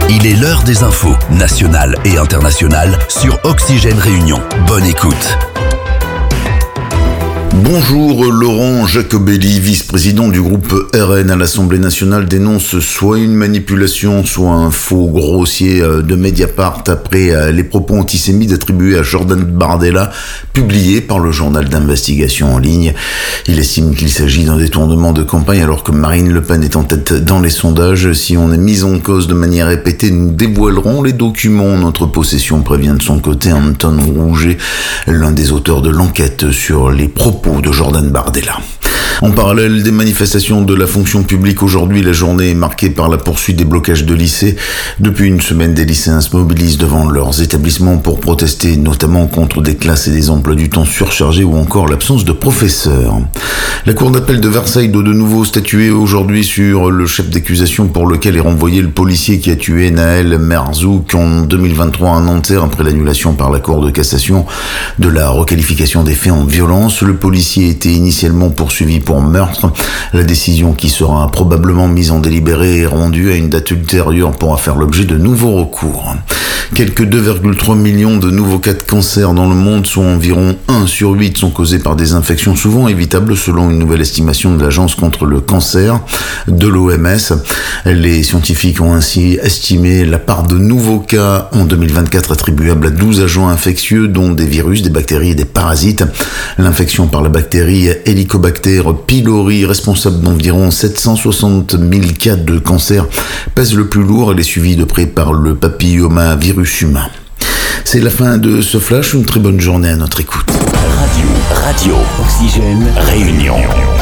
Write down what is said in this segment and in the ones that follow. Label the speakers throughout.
Speaker 1: Il est l'heure des infos, nationales et internationales, sur Oxygène Réunion. Bonne écoute.
Speaker 2: Bonjour, Laurent Jacobelli, vice-président du groupe RN à l'Assemblée nationale, dénonce soit une manipulation, soit un faux grossier de Mediapart après les propos antisémites attribués à Jordan Bardella, publiés par le journal d'investigation en ligne. Il estime qu'il s'agit d'un détournement de campagne alors que Marine Le Pen est en tête dans les sondages. Si on est mis en cause de manière répétée, nous dévoilerons les documents en notre possession, prévient de son côté Anton Rouget, l'un des auteurs de l'enquête sur les propos de Jordan Bardella. En parallèle des manifestations de la fonction publique, aujourd'hui, la journée est marquée par la poursuite des blocages de lycées. Depuis une semaine, des lycéens se mobilisent devant leurs établissements pour protester, notamment contre des classes et des emplois du temps surchargés ou encore l'absence de professeurs. La cour d'appel de Versailles doit de nouveau statuer aujourd'hui sur le chef d'accusation pour lequel est renvoyé le policier qui a tué Naël Merzouk en 2023 à Nanterre après l'annulation par la cour de cassation de la requalification des faits en violence. Le policier était initialement poursuivi pour meurtre. La décision qui sera probablement mise en délibéré et rendue à une date ultérieure pourra faire l'objet de nouveaux recours. Quelques 2,3 millions de nouveaux cas de cancer dans le monde, soit environ 1 sur 8 sont causés par des infections souvent évitables selon une nouvelle estimation de l'Agence contre le cancer de l'OMS. Les scientifiques ont ainsi estimé la part de nouveaux cas en 2024 attribuables à 12 agents infectieux dont des virus, des bactéries et des parasites. L'infection par la bactérie Helicobacter pylori, responsable d'environ 760 000 cas de cancer, pèse le plus lourd. Elle est suivie de près par le papillomavirus humain. C'est la fin de ce flash. Une très bonne journée à notre écoute.
Speaker 1: Radio, Oxygène, Réunion.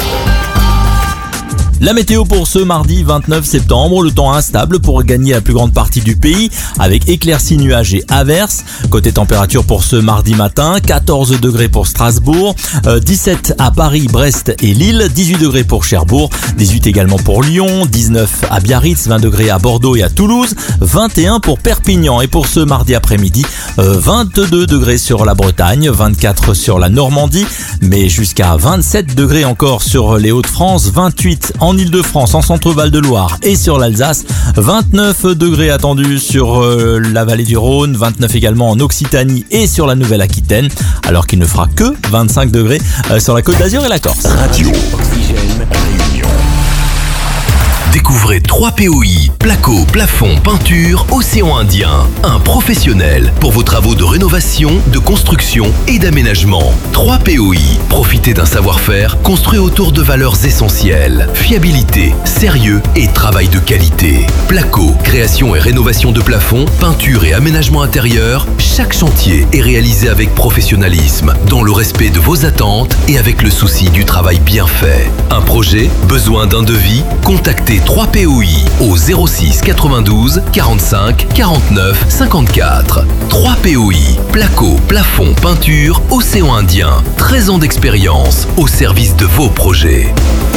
Speaker 3: La météo pour ce mardi 29 septembre, le temps instable pour gagner la plus grande partie du pays avec éclaircies, nuages et averses. Côté température pour ce mardi matin, 14 degrés pour Strasbourg, 17 à Paris, Brest et Lille, 18 degrés pour Cherbourg, 18 également pour Lyon, 19 à Biarritz, 20 degrés à Bordeaux et à Toulouse, 21 pour Perpignan. Et pour ce mardi après-midi, 22 degrés sur la Bretagne, 24 sur la Normandie, mais jusqu'à 27 degrés encore sur les Hauts-de-France, 28 en Ile-de-France, en Centre-Val de Loire et sur l'Alsace, 29 degrés attendus sur la vallée du Rhône, 29 également en Occitanie et sur la Nouvelle-Aquitaine, alors qu'il ne fera que 25 degrés sur la Côte d'Azur et la Corse.
Speaker 1: Radio, Oxygène, Réunion. Découvrez 3 POI, placo, plafond, peinture, océan Indien. Un professionnel pour vos travaux de rénovation, de construction et d'aménagement. 3 POI. Profitez d'un savoir-faire construit autour de valeurs essentielles. Fiabilité, sérieux et travail de qualité. Placo, création et rénovation de plafond, peinture et aménagement intérieur. Chaque chantier est réalisé avec professionnalisme, dans le respect de vos attentes et avec le souci du travail bien fait. Un projet, besoin d'un devis, contactez 3 POI au 06 92 45 49 54. 3 POI, placo, plafond, peinture, océan Indien. 13 ans d'expérience au service de vos projets.